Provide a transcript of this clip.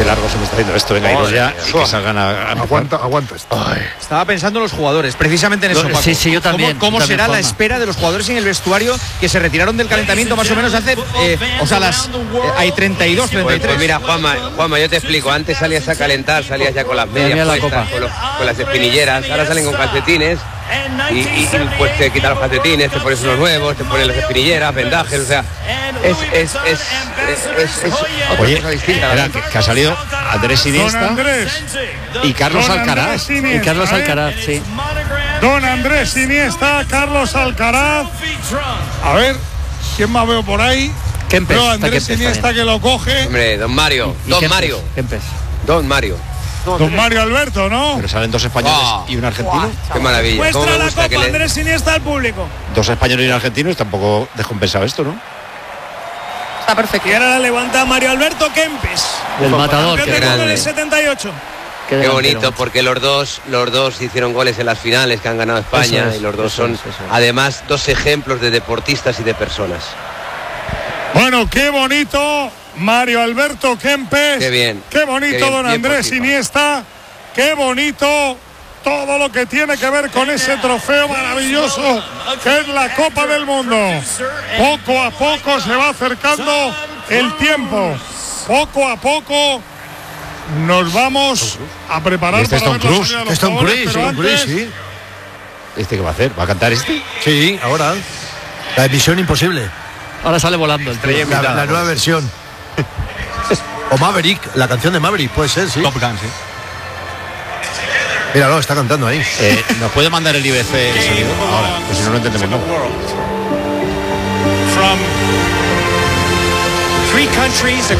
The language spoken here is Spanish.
Qué largo se me está haciendo esto. Venga, iros ya y que salgan a aguanta esto. Estaba pensando en los jugadores, precisamente en eso, Paco. Sí, yo también. ¿Cómo también, será Juanma. la espera de los jugadores en el vestuario que se retiraron del calentamiento más o menos hace, hay 32, 33? Pues mira, Juanma, yo te explico. Antes salías a calentar, salías ya con las medias puestas, con las espinilleras. Ahora salen con calcetines y pues te quitas los calcetines, te pones unos nuevos, te pones las espinilleras, vendajes, o sea, es otra cosa distinta. Espera, que ha salido Andrés Iniesta y Carlos Alcaraz. Y Carlos Alcaraz, sí. Don Andrés Iniesta, Carlos Alcaraz. A ver, ¿quién más veo por ahí? Kempes, Veo a Andrés Kempes Iniesta también. que lo coge. Hombre, Don Mario, Don Mario. Kempes. Don Mario. Don Mario Alberto, ¿no? Pero salen dos españoles y un argentino. Qué maravilla. ¿Cómo me gusta que Andrés Iniesta al público. Dos españoles y un argentino, es tampoco descompensado esto, ¿no? Está perfecto. Y ahora la levanta Mario Alberto Kempes. El matador. Campeón Qué del mundo en grande. el 78. Qué bonito, porque los dos hicieron goles en las finales que han ganado España. Eso es, y los dos eso son es. además dos ejemplos de deportistas y de personas. Bueno, qué bonito Mario Alberto Kempes. Qué bien. Qué bonito Qué bien, don bien Andrés por FIFA. Iniesta. Qué bonito todo lo que tiene que ver con ese trofeo maravilloso que es la Copa del Mundo. Poco a poco se va acercando el tiempo. Poco a poco nos vamos a preparar Este es para Tom ver la Cruise. salida de los Es Tom jugadores, Cruise, pero Tom Cruise, antes- sí. ¿Este qué va a hacer? ¿Va a cantar este? Sí, ahora. La emisión imposible. Ahora sale volando el tío. La nueva versión. O Maverick, la canción de Maverick, puede ser, sí. Top Gun, sí. Míralo, está cantando ahí. ¿Nos puede mandar el IBC el sonido? Ahora, que si no, no entendemos nada. From 3 countries